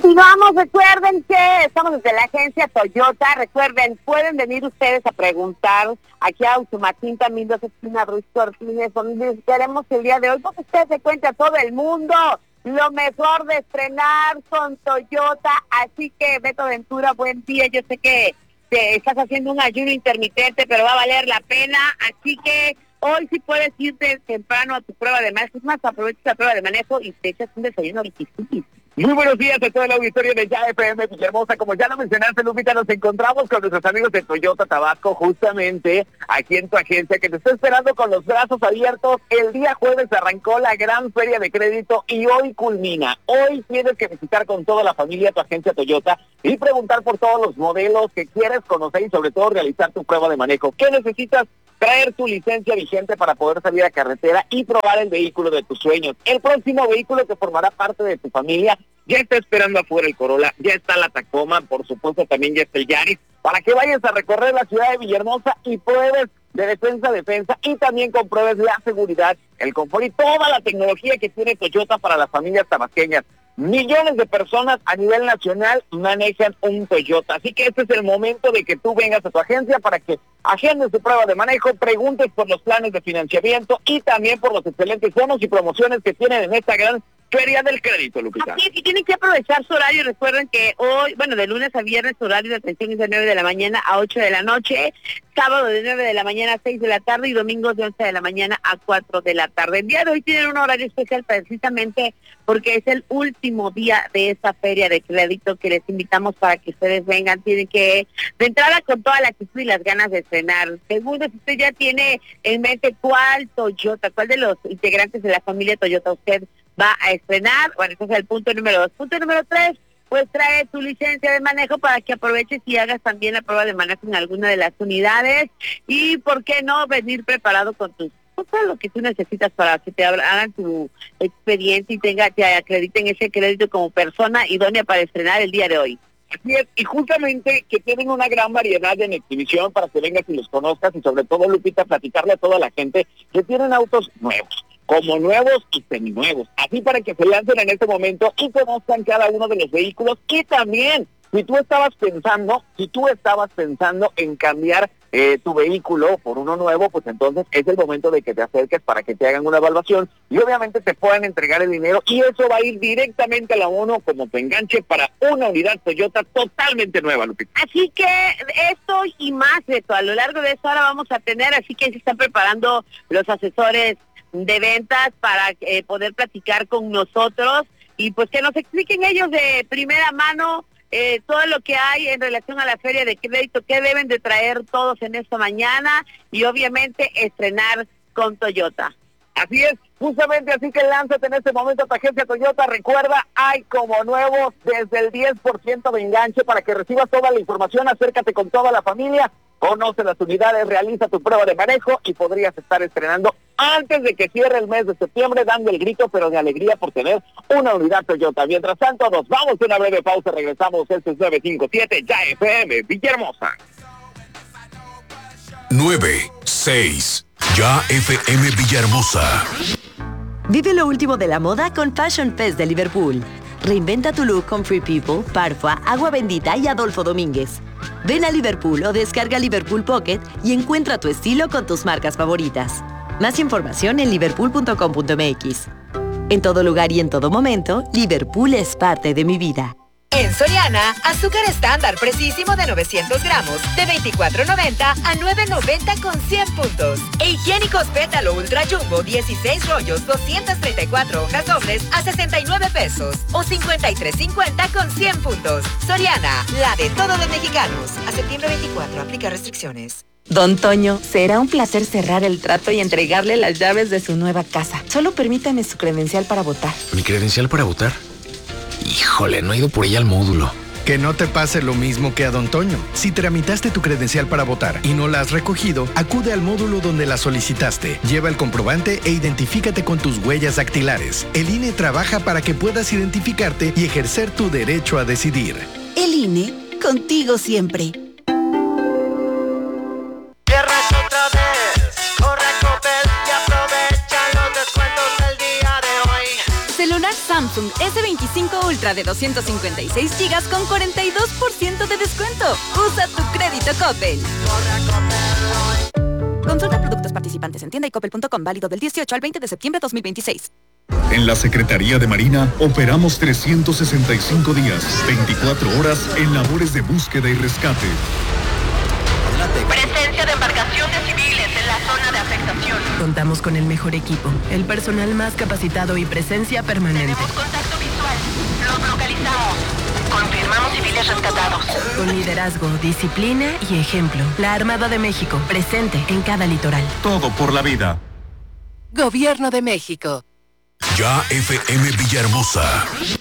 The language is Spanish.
Continuamos, recuerden que estamos desde la agencia Toyota, recuerden, pueden venir ustedes a preguntar aquí a Usumacinta, también esquina Ruiz Cortines, donde queremos el día de hoy, porque ustedes se cuenta todo el mundo lo mejor de estrenar con Toyota, así que Beto Ventura, buen día, yo sé que te estás haciendo un ayuno intermitente, pero va a valer la pena, así que hoy sí puedes irte temprano a tu prueba de manejo, es más, aprovecha la prueba de manejo y te echas un desayuno riquísimo. Muy buenos días a todo el auditorio de Ya FM Villahermosa. Como ya lo mencionaste, Lupita, nos encontramos con nuestros amigos de Toyota Tabasco, justamente aquí en tu agencia, que te está esperando con los brazos abiertos. El día jueves arrancó la gran feria de crédito y hoy culmina. Hoy tienes que visitar con toda la familia tu agencia Toyota y preguntar por todos los modelos que quieres conocer y sobre todo realizar tu prueba de manejo. ¿Qué necesitas? Traer tu licencia vigente para poder salir a carretera y probar el vehículo de tus sueños. El próximo vehículo que formará parte de tu familia ya está esperando afuera el Corolla, ya está la Tacoma, por supuesto también ya está el Yaris, para que vayas a recorrer la ciudad de Villahermosa y pruebes de defensa a defensa y también compruebes la seguridad, el confort y toda la tecnología que tiene Toyota para las familias tabasqueñas. Millones de personas a nivel nacional manejan un Toyota, así que este es el momento de que tú vengas a tu agencia para que agendes tu prueba de manejo, preguntes por los planes de financiamiento y también por los excelentes bonos y promociones que tienen en esta gran feria del crédito, Lupita. Así es, y tienen que aprovechar su horario. Recuerden que hoy, bueno, de lunes a viernes, su horario de atención es de 9 de la mañana a 8 de la noche, sábado de 9 de la mañana a 6 de la tarde y domingos de 11 de la mañana a 4 de la tarde. El día de hoy tienen un horario especial precisamente porque es el último día de esta feria de crédito que les invitamos para que ustedes vengan. Tienen que, de entrada, con toda la actitud y las ganas de estrenar. Segundo, si usted ya tiene en mente cuál Toyota, cuál de los integrantes de la familia Toyota usted va a estrenar, bueno, ese es el punto número 2. Punto número 3, pues trae tu licencia de manejo para que aproveches y hagas también la prueba de manejo en alguna de las unidades y, ¿por qué no venir preparado con tus todo lo que tú necesitas para que te hagan tu expediente y te acrediten ese crédito como persona idónea para estrenar el día de hoy? Así es, y justamente que tienen una gran variedad en exhibición para que vengas y los conozcas y sobre todo, Lupita, platicarle a toda la gente que tienen autos nuevos, como nuevos y seminuevos, así para que se lancen en este momento y conozcan cada uno de los vehículos y también, si tú estabas pensando en cambiar tu vehículo por uno nuevo, pues entonces es el momento de que te acerques para que te hagan una evaluación y obviamente te puedan entregar el dinero y eso va a ir directamente a la ONU como tu enganche para una unidad Toyota totalmente nueva, Lupita. Así que esto y más, Beto, a lo largo de eso ahora vamos a tener, así que se están preparando los asesores de ventas para poder platicar con nosotros y pues que nos expliquen ellos de primera mano todo lo que hay en relación a la feria de crédito, que deben de traer todos en esta mañana y obviamente estrenar con Toyota. Así es, justamente así que lánzate en este momento a tu agencia Toyota. Recuerda, hay como nuevos desde el 10% de enganche para que recibas toda la información. Acércate con toda la familia, conoce las unidades, realiza tu prueba de manejo y podrías estar estrenando antes de que cierre el mes de septiembre, dando el grito, pero de alegría por tener una unidad Toyota. Mientras tanto, nos vamos a una breve pausa, regresamos. Este es 957 Ya FM Villahermosa. 96 Ya FM Villahermosa. Vive lo último de la moda con Fashion Fest de Liverpool. Reinventa tu look con Free People, Parfua, Agua Bendita y Adolfo Domínguez. Ven a Liverpool o descarga Liverpool Pocket y encuentra tu estilo con tus marcas favoritas. Más información en liverpool.com.mx. En todo lugar y en todo momento, Liverpool es parte de mi vida. En Soriana, azúcar estándar precisísimo de 900 gramos, de $24.90 a $9.90 con 100 puntos. E higiénicos Pétalo Ultra Jumbo, 16 rollos, 234 hojas dobles a 69 pesos. O 53.50 con 100 puntos. Soriana, la de todos los mexicanos. A septiembre 24, aplica restricciones. Don Toño, será un placer cerrar el trato y entregarle las llaves de su nueva casa. Solo permítame su credencial para votar. ¿Mi credencial para votar? Híjole, no he ido por ella al módulo. Que no te pase lo mismo que a Don Toño. Si tramitaste tu credencial para votar y no la has recogido, acude al módulo donde la solicitaste. Lleva el comprobante e identifícate con tus huellas dactilares. El INE trabaja para que puedas identificarte y ejercer tu derecho a decidir. El INE, contigo siempre. Samsung S25 Ultra de 256 GB con 42% de descuento. Usa tu crédito Coppel. Consulta productos participantes en tienda y coppel.com, válido del 18 al 20 de septiembre de 2026. En la Secretaría de Marina operamos 365 días, 24 horas en labores de búsqueda y rescate. Presencia de embarcaciones civiles en la zona de afectación. Contamos con el mejor equipo, el personal más capacitado y presencia permanente. Tenemos contacto visual. Los localizamos. Confirmamos civiles rescatados. Con liderazgo, disciplina y ejemplo. La Armada de México, presente en cada litoral. Todo por la vida. Gobierno de México. Ya FM Villahermosa.